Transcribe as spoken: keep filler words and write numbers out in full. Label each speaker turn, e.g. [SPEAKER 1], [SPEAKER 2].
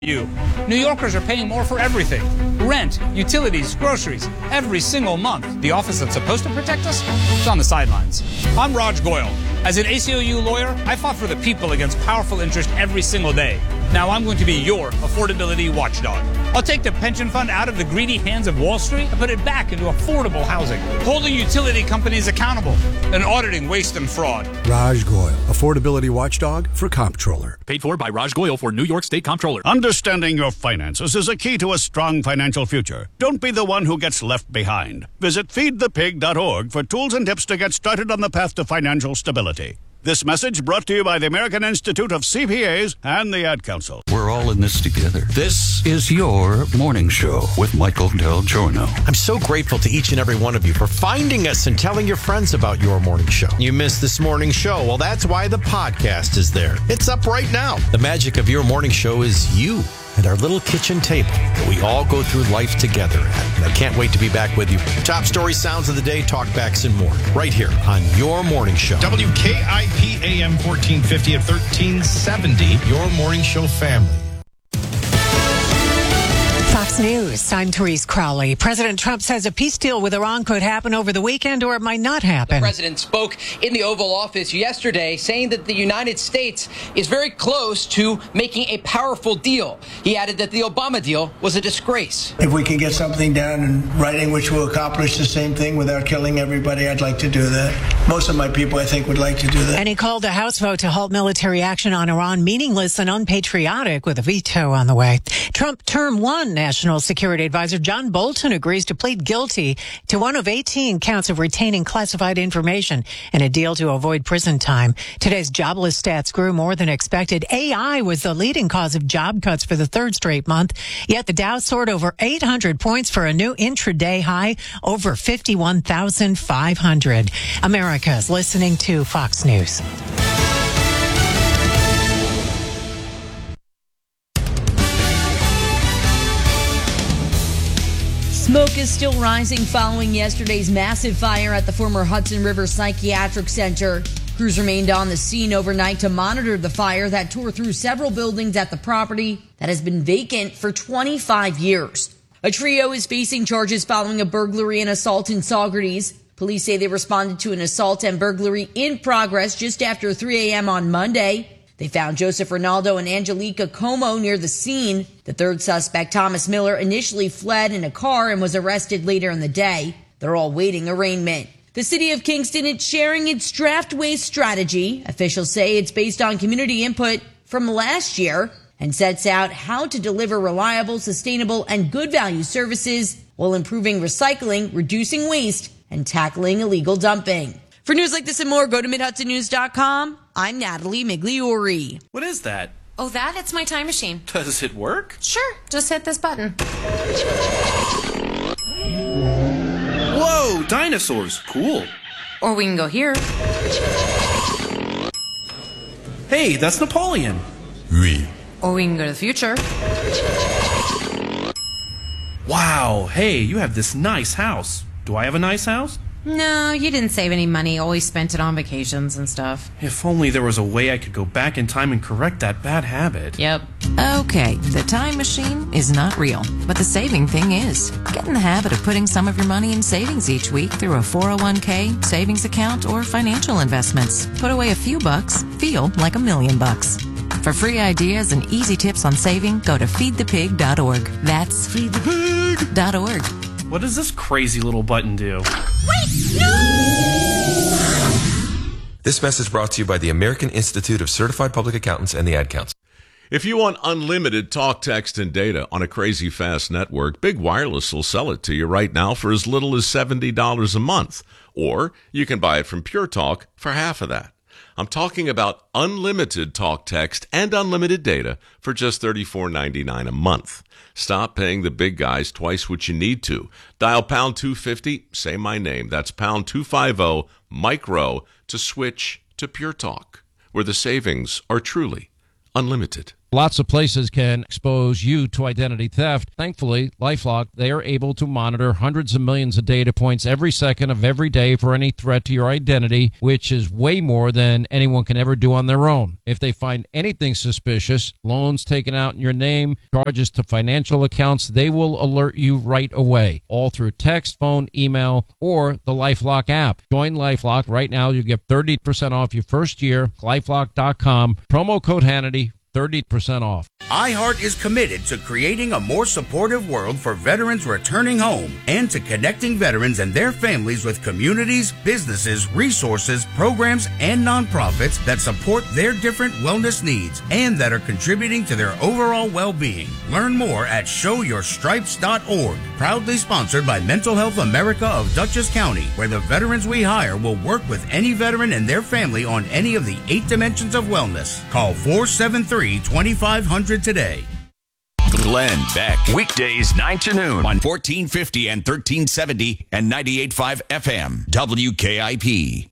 [SPEAKER 1] You. New Yorkers are paying more for everything. Rent, utilities, groceries, every single month. The office that's supposed to protect us is on the sidelines. I'm Raj Goyal. As an A C L U lawyer, I fought for the people against powerful interest every single day. Now I'm going to be your affordability watchdog. I'll take the pension fund out of the greedy hands of Wall Street and put it back into affordable housing, holding utility companies accountable and auditing waste and fraud.
[SPEAKER 2] Raj Goyal, affordability watchdog for Comptroller.
[SPEAKER 3] Paid for by Raj Goyal for New York State Comptroller.
[SPEAKER 4] Understanding your finances is a key to a strong financial future. Don't be the one who gets left behind. Visit feed the pig dot org for tools and tips to get started on the path to financial stability. This message brought to you by the American Institute of C P As and the Ad Council.
[SPEAKER 5] We're all in this together. This is your morning show with Michael Del Giorno.
[SPEAKER 6] I'm so grateful to each and every one of you for finding us and telling your friends about your morning show. You missed this morning show? Well, that's why the podcast is there. It's up right now. The magic of your morning show is you and our little kitchen table that we all go through life together at. And I can't wait to be back with you. Top story, sounds of the day, talkbacks, and more. Right here on your morning show.
[SPEAKER 7] W K I P A M fourteen fifty at thirteen seventy. Your morning show family.
[SPEAKER 8] Fox News, I'm Therese Crowley. President Trump says a peace deal with Iran could happen over the weekend or it might not happen.
[SPEAKER 9] The president spoke in the Oval Office yesterday saying that the United States is very close to making a powerful deal. He added that the Obama deal was a disgrace.
[SPEAKER 10] If we can get something down in writing which will accomplish the same thing without killing everybody, I'd like to do that. Most of my people, I think, would like to do that.
[SPEAKER 8] And he called a House vote to halt military action on Iran meaningless and unpatriotic with a veto on the way. Trump term one National Security Advisor John Bolton agrees to plead guilty to one of eighteen counts of retaining classified information in a deal to avoid prison time. Today's jobless stats grew more than expected. A I was the leading cause of job cuts for the third straight month. Yet the Dow soared over eight hundred points for a new intraday high, over fifty-one thousand five hundred. America's listening to Fox News.
[SPEAKER 11] Smoke is still rising following yesterday's massive fire at the former Hudson River Psychiatric Center. Crews remained on the scene overnight to monitor the fire that tore through several buildings at the property that has been vacant for twenty-five years. A trio is facing charges following a burglary and assault in Saugerties. Police say they responded to an assault and burglary in progress just after three a.m. on Monday. They found Joseph Ronaldo and Angelica Como near the scene. The third suspect, Thomas Miller, initially fled in a car and was arrested later in the day. They're all waiting arraignment. The city of Kingston is sharing its draft waste strategy. Officials say it's based on community input from last year and sets out how to deliver reliable, sustainable, and good value services while improving recycling, reducing waste, and tackling illegal dumping. For news like this and more, go to mid hudson news dot com. I'm Natalie Migliori.
[SPEAKER 12] What is that?
[SPEAKER 13] Oh, that? It's my time machine.
[SPEAKER 12] Does it work?
[SPEAKER 13] Sure. Just hit this button.
[SPEAKER 12] Whoa, dinosaurs. Cool.
[SPEAKER 13] Or we can go here.
[SPEAKER 12] Hey, that's Napoleon.
[SPEAKER 5] Oui.
[SPEAKER 13] Or we can go to the future.
[SPEAKER 12] Wow, hey, you have this nice house. Do I have a nice house?
[SPEAKER 13] No, you didn't save any money. Always spent it on vacations and stuff.
[SPEAKER 12] If only there was a way I could go back in time and correct that bad habit.
[SPEAKER 13] Yep.
[SPEAKER 14] Okay, the time machine is not real, but the saving thing is. Get in the habit of putting some of your money in savings each week through a four oh one k, savings account, or financial investments. Put away a few bucks, feel like a million bucks. For free ideas and easy tips on saving, go to feed the pig dot org. That's feed the pig dot org.
[SPEAKER 12] What does this crazy little button do?
[SPEAKER 15] Wait, no! This message brought to you by the American Institute of Certified Public Accountants and the Ad Council.
[SPEAKER 16] If you want unlimited talk, text, and data on a crazy fast network, Big Wireless will sell it to you right now for as little as seventy dollars a month. Or you can buy it from Pure Talk for half of that. I'm talking about unlimited talk, text, and unlimited data for just thirty-four ninety-nine a month. Stop paying the big guys twice what you need to. Dial pound two fifty, say my name. That's pound two fifty, micro, to switch to Pure Talk, where the savings are truly unlimited.
[SPEAKER 17] Lots of places can expose you to identity theft. Thankfully, LifeLock, they are able to monitor hundreds of millions of data points every second of every day for any threat to your identity, which is way more than anyone can ever do on their own. If they find anything suspicious, loans taken out in your name, charges to financial accounts, they will alert you right away, all through text, phone, email, or the LifeLock app. Join LifeLock right now. You get thirty percent off your first year. LifeLock dot com. Promo code Hannity. thirty percent off.
[SPEAKER 18] iHeart is committed to creating a more supportive world for veterans returning home and to connecting veterans and their families with communities, businesses, resources, programs, and nonprofits that support their different wellness needs and that are contributing to their overall well-being. Learn more at show your stripes dot org. Proudly sponsored by Mental Health America of Dutchess County, where the veterans we hire will work with any veteran and their family on any of the eight dimensions of wellness. Call four seven three, two five zero zero today.
[SPEAKER 19] Glenn Beck. Weekdays nine to noon on fourteen fifty and thirteen seventy and ninety-eight point five F M. W K I P.